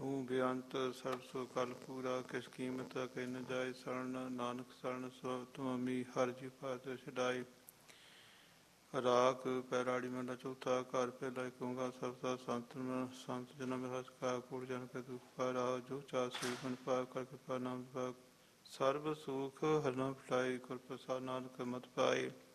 ਤੂੰ ਬੇਅੰਤ ਸਰਸੋ ਕਲ ਪੂਰਾ, ਕਿਸ ਕੀਮਤ ਕਿਨ ਜਾਏ ਸਰਣ, ਨਾਨਕ ਸਰਣ ਸੋ ਤੁਮੀ ਹਰ ਜੀ ਪਾਤ ਛਡਾਈ। ਰਾਖ ਪੈਰਾੜੀ ਮੰਡਾ ਚੌਥਾ। ਘਰ ਪਹਿਲਾ ਇੱਕ ਓਂਕਾਰ ਸਬਦਾ ਸੰਤ ਜਨਮ ਹਸ ਕਾ ਕੂੜ ਜਨ ਕੇ ਦੁਖ ਪਾਰਾ, ਜੋ ਚਾਹ ਸੋਈ ਗੁਣ ਪਾ ਕਰ ਕਿਰਪਾ ਨਾਮ ਵਿਭਾਗ। ਸਰਬ ਸੁਖ ਹਰਨਾ ਪਟਾਈ, ਗੁਰ ਪ੍ਰਸਾਦ ਨਾਨਕ ਮਤ ਪਾਏ।